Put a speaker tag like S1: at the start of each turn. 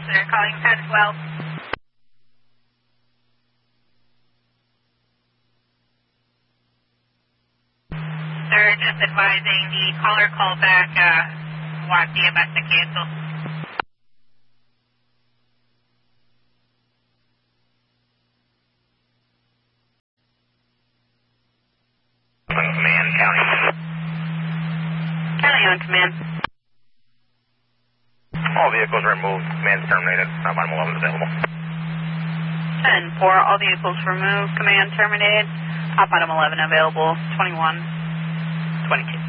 S1: They're calling 1012. They're just advising the caller callback wants the EMS to cancel.
S2: Command, county.
S1: County on command.
S2: All vehicles removed. Command terminated. Hop item 11 available.
S1: 10-4, all vehicles removed. Command terminated. Hop item 11 available. 21-22.